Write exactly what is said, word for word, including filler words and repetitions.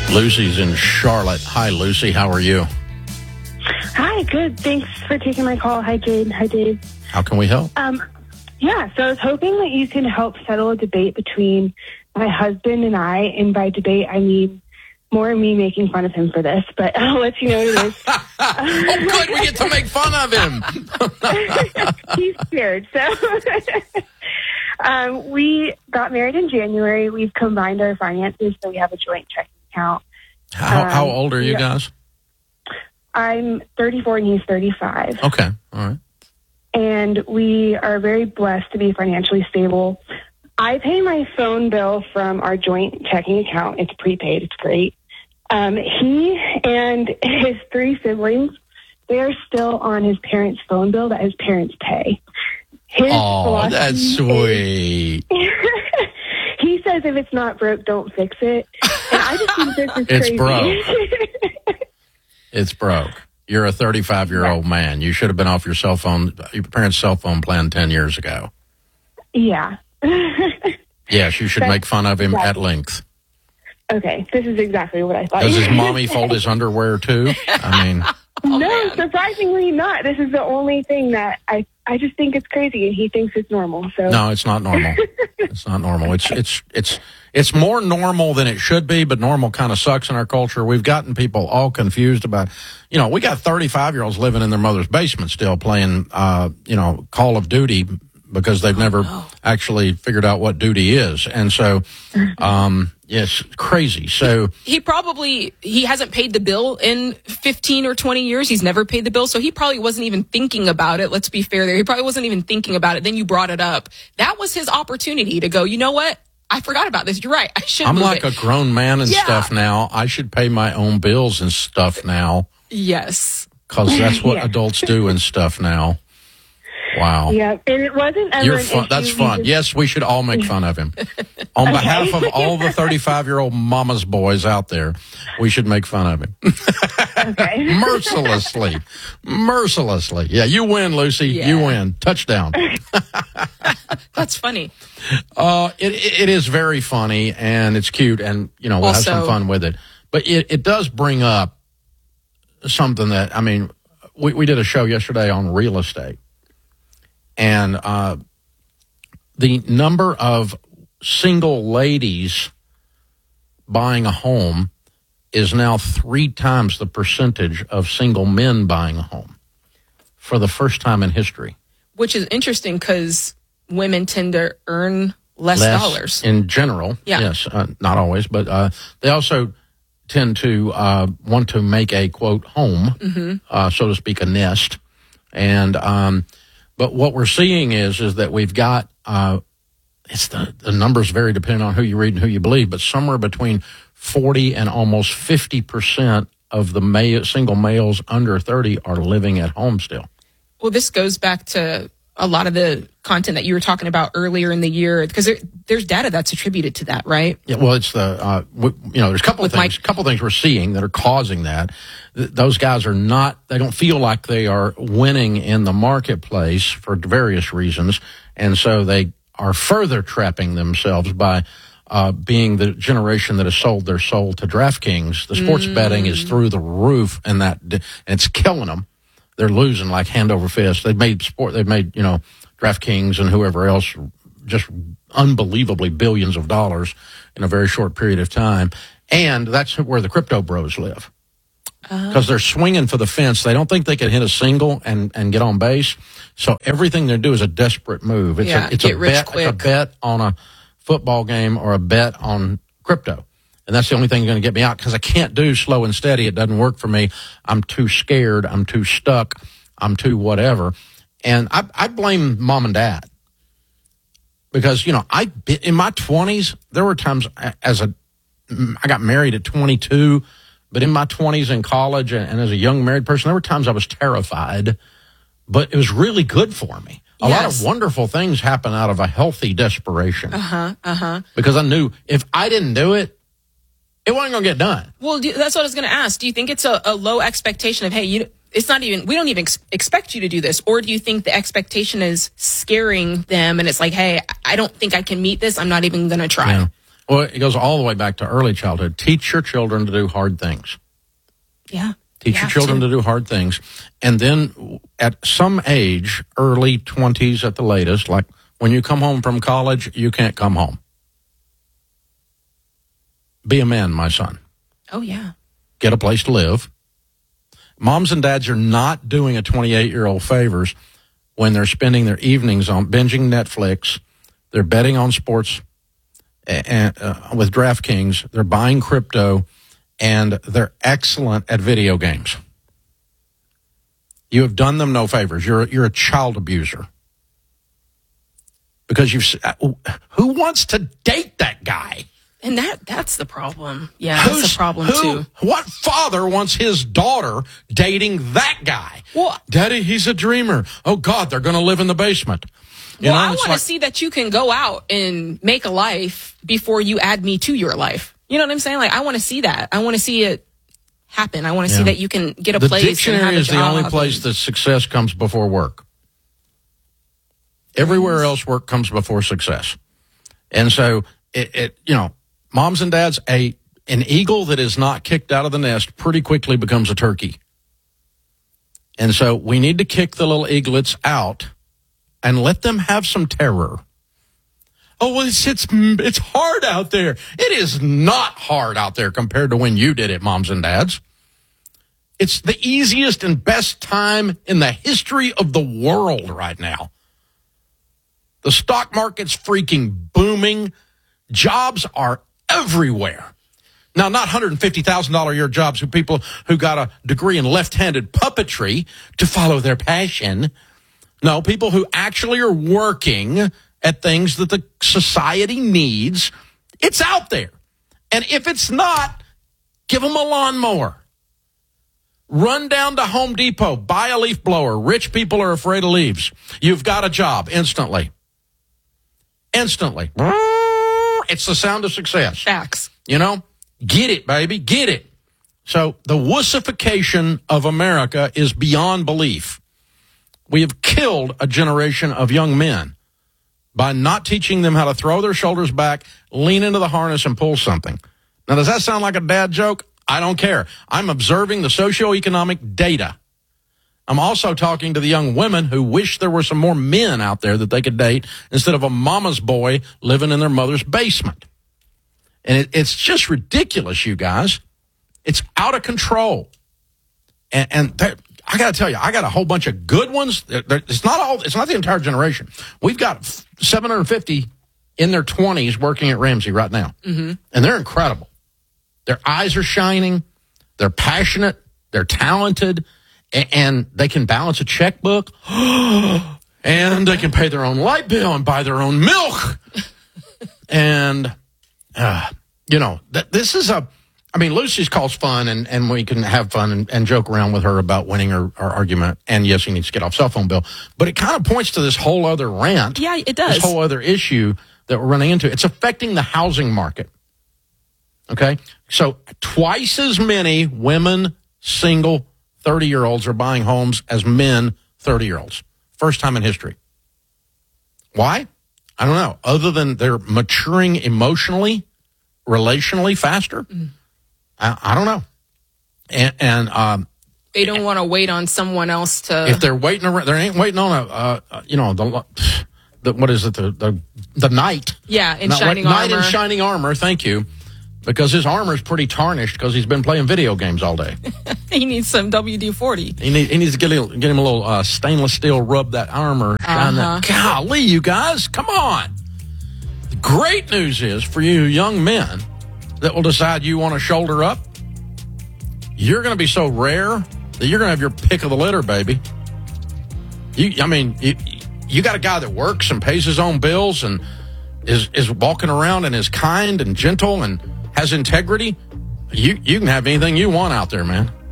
Lucy's in Charlotte. Hi, Lucy. How are you? Hi, good. Thanks for taking my call. Hi, Jade. Hi, Dave. How can we help? Um, yeah, so I was hoping that you can help settle a debate between my husband and I. And by debate, I mean more me making fun of him for this, but I'll let you know what it is. Oh, good. We get to make fun of him. He's scared. So um, we got married in January. We've combined our finances, so we have a joint checking account. How, um, how old are you yeah. guys? I'm thirty-four and he's thirty-five. Okay. All right. And we are very blessed to be financially stable. I pay my phone bill from our joint checking account. It's prepaid. It's great. Um, he and his three siblings, they are still on his parents' phone bill that his parents pay. His Oh, that's sweet. Is, he says if it's not broke, don't fix it. And I just think this is It's crazy. broke. It's broke. You're a thirty-five-year-old Yeah. man. You should have been off your cell phone, your parents' cell phone plan ten years ago. Yeah. Yes, you should That's make fun of him exactly. at length. Okay, this is exactly what I thought. Does his mommy fold his underwear too? I mean, no, man. surprisingly not. This is the only thing that I, I just think it's crazy, and he thinks it's normal. So no, it's not normal. It's not normal. It's it's it's it's more normal than it should be, but normal kind of sucks in our culture. We've gotten people all confused about, you know, we got thirty-five-year-olds living in their mother's basement still playing, uh, you know, Call of Duty because they've never no. actually figured out what duty is. And so, um, yes, crazy. So He probably, he hasn't paid the bill in fifteen or twenty years. He's never paid the bill. So he probably wasn't even thinking about it. Let's be fair there. He probably wasn't even thinking about it. Then you brought it up. That was his opportunity to go, you know what? I forgot about this. You're right. I should I'm move like it. a grown man and Yeah. stuff now. I should pay my own bills and stuff now Yes. because that's what Yeah. adults do and stuff now. Wow. yeah, and it wasn't ever You're an fun. issue. That's We fun. just- Yes, we should all make fun of him. On behalf of all the thirty-five-year-old mama's boys out there, we should make fun of him. Okay. Mercilessly. Mercilessly. Yeah, you win, Lucy. Yeah. You win. Touchdown. That's funny. Uh, it, it is very funny, and it's cute, and, you know, we'll have some Also- fun with it. But it, it does bring up something that, I mean, we, we did a show yesterday on real estate. And uh, the number of single ladies buying a home is now three times the percentage of single men buying a home for the first time in history. Which is interesting because women tend to earn less, dollars. In general, Yeah. yes, uh, not always, but uh, they also tend to uh, want to make a, quote, home, Mm-hmm. uh, so to speak, a nest. And um, but what we're seeing is is that we've got, uh, it's the, the numbers vary depending on who you read and who you believe, but somewhere between forty and almost fifty percent of the male, single males under thirty are living at home still. Well, this goes back to a lot of the content that you were talking about earlier in the year, because there, there's data that's attributed to that, right? Yeah, well, it's the uh, w- you know, there's a couple of With things, my- couple of things we're seeing that are causing that. Th- those guys are not; they don't feel like they are winning in the marketplace for various reasons, and so they are further trapping themselves by uh, being the generation that has sold their soul to DraftKings. The sports Mm. betting is through the roof, and that and it's killing them. They're losing like hand over fist. They've made sport. They've made, you know, DraftKings and whoever else just unbelievably billions of dollars in a very short period of time. And that's where the crypto bros live. Because they're swinging for the fence. They don't think they can hit a single and, and get on base. So everything they do is a desperate move. It's Yeah, a, it's get a rich bet. It's a quick. bet on a football game or a bet on crypto. And that's the only thing going to get me out because I can't do slow and steady. It doesn't work for me. I'm too scared. I'm too stuck. I'm too whatever. And I, I blame mom and dad because, you know, I in my twenties, there were times as a, I got married at twenty-two, but in my twenties in college and, and as a young married person, there were times I was terrified, but it was really good for me. A lot Yes. of wonderful things happen out of a healthy desperation. Uh-huh, uh-huh. Because I knew if I didn't do it, it wasn't going to get done. Well, do, that's what I was going to ask. Do you think it's a, a low expectation of, hey, you, it's not even, we don't even ex- expect you to do this? Or do you think the expectation is scaring them and it's like, hey, I don't think I can meet this. I'm not even going to try. Yeah. Well, it goes all the way back to early childhood. Teach your children to do hard things. Yeah. Teach you your children to. to do hard things. And then at some age, early twenties at the latest, like when you come home from college, you can't come home. Be a man, my son. Oh, yeah. Get a place to live. Moms and dads are not doing a twenty-eight-year-old favors when they're spending their evenings on binging Netflix. They're betting on sports and, uh, with DraftKings. They're buying crypto, and they're excellent at video games. You have done them no favors. You're you're a child abuser because you've. Who wants to date that guy? And that that's the problem. Yeah, that's Who's, the problem, who, too. What father wants his daughter dating that guy? Well, Daddy, he's a dreamer. Oh, God, they're going to live in the basement. You well, know, I it's want like, to see that you can go out and make a life before you add me to your life. You know what I'm saying? Like, I want to see that. I want to see it happen. I want to Yeah. see that you can get a the place. dictionary and have a is the only job place and- that success comes before work. Everywhere else, work comes before success. And so, it, it you know, moms and dads, a an eagle that is not kicked out of the nest pretty quickly becomes a turkey. And so we need to kick the little eaglets out and let them have some terror. Oh, well, it's, it's, it's hard out there. It is not hard out there compared to when you did it, moms and dads. It's the easiest and best time in the history of the world right now. The stock market's freaking booming. Jobs are everywhere. Now, not one hundred fifty thousand dollars a year jobs who people who got a degree in left-handed puppetry to follow their passion. No, people who actually are working at things that the society needs. It's out there. And if it's not, give them a lawnmower. Run down to Home Depot, buy a leaf blower. Rich people are afraid of leaves. You've got a job instantly. Instantly. It's the sound of success. Facts. You know, get it, baby, get it. So the wussification of America is beyond belief. We have killed a generation of young men by not teaching them how to throw their shoulders back, lean into the harness, and pull something. Now, does that sound like a dad joke? I don't care. I'm observing the socioeconomic data. I'm also talking to the young women who wish there were some more men out there that they could date instead of a mama's boy living in their mother's basement. And it, it's just ridiculous, you guys. It's out of control. And, and there, I got to tell you, I got a whole bunch of good ones. It's not all. It's not the entire generation. We've got seven hundred fifty in their twenties working at Ramsey right now. Mm-hmm. And they're incredible. Their eyes are shining. They're passionate. They're talented. And they can balance a checkbook, and they can pay their own light bill and buy their own milk. And, uh, you know, th- this is a, I mean, Lucy's calls fun, and, and we can have fun and, and joke around with her about winning her, her argument. And yes, he needs to get off cell phone bill. But it kind of points to this whole other rant. Yeah, it does. This whole other issue that we're running into. It's affecting the housing market. Okay? So twice as many women, single, thirty-year-olds are buying homes as men, thirty-year-olds. First time in history. Why? I don't know. Other than they're maturing emotionally, relationally faster. Mm. I, I don't know. And, and um, they don't want to wait on someone else to. If they're waiting around, they ain't waiting on a, uh, uh, you know, the, the what is it, the the, the knight. Yeah, in Not, shining like, armor. Knight in shining armor. Thank you. Because his armor's pretty tarnished because he's been playing video games all day. He needs some W D forty. He, need, he needs to get, a, get him a little uh, stainless steel, rub that armor, shine uh-huh. that. Golly, you guys, come on. The great news is for you young men that will decide you want to shoulder up, you're going to be so rare that you're going to have your pick of the litter, baby. You, I mean, you, you got a guy that works and pays his own bills and is is walking around and is kind and gentle and has integrity. You you can have anything you want out there, man.